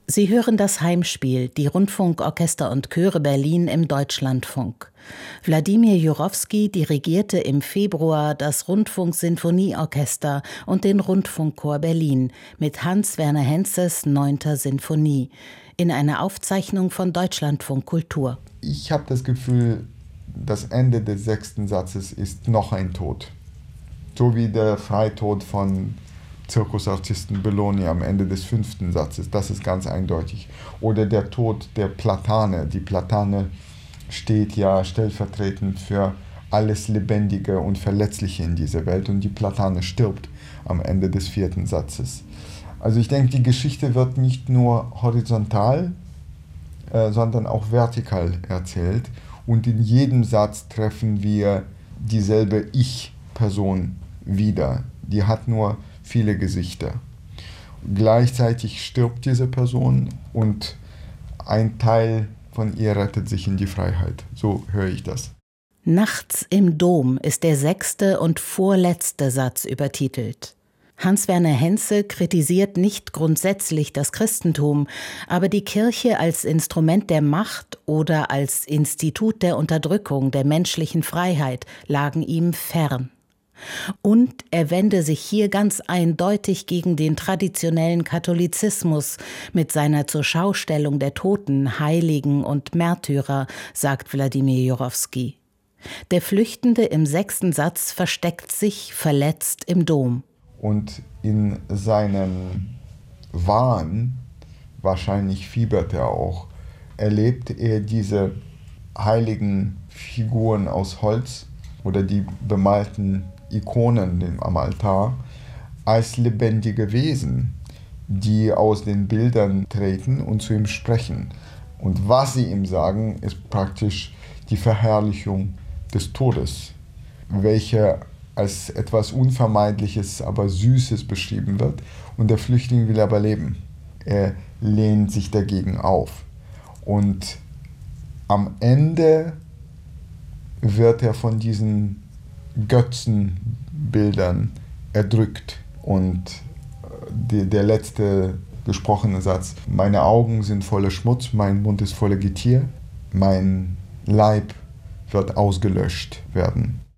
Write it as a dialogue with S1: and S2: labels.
S1: Sie hören das Heimspiel, die Rundfunkorchester und Chöre Berlin im Deutschlandfunk. Wladimir Jurowski dirigierte im Februar das Rundfunk-Sinfonieorchester und den Rundfunkchor Berlin mit Hans-Werner Henzes 9. Sinfonie in einer Aufzeichnung von Deutschlandfunk Kultur.
S2: Ich habe das Gefühl, das Ende des 6. Satzes ist noch ein Tod. So wie der Freitod von Zirkusartisten Belloni am Ende des 5. Satzes, das ist ganz eindeutig. Oder der Tod der Platane. Die Platane steht ja stellvertretend für alles Lebendige und Verletzliche in dieser Welt und die Platane stirbt am Ende des 4. Satzes. Also ich denke, die Geschichte wird nicht nur horizontal, sondern auch vertikal erzählt und in jedem Satz treffen wir dieselbe Ich-Person wieder. Die hat nur viele Gesichter. Gleichzeitig stirbt diese Person und ein Teil von ihr rettet sich in die Freiheit. So höre ich das.
S1: Nachts im Dom ist der 6. und vorletzte Satz übertitelt. Hans-Werner Henze kritisiert nicht grundsätzlich das Christentum, aber die Kirche als Instrument der Macht oder als Institut der Unterdrückung der menschlichen Freiheit lagen ihm fern. Und er wende sich hier ganz eindeutig gegen den traditionellen Katholizismus mit seiner Zurschaustellung der Toten, Heiligen und Märtyrer, sagt Wladimir Jurowski. Der Flüchtende im 6. Satz versteckt sich verletzt im Dom.
S2: Und in seinem Wahn, wahrscheinlich fiebert er auch, erlebt er diese heiligen Figuren aus Holz oder die bemalten Ikonen am Altar als lebendige Wesen, die aus den Bildern treten und zu ihm sprechen. Und was sie ihm sagen, ist praktisch die Verherrlichung des Todes, welche als etwas Unvermeidliches, aber Süßes beschrieben wird. Und der Flüchtling will aber leben. Er lehnt sich dagegen auf. Und am Ende wird er von diesen Götzenbildern erdrückt. Und der letzte gesprochene Satz: Meine Augen sind voller Schmutz, mein Mund ist voller Getier, mein Leib wird ausgelöscht werden.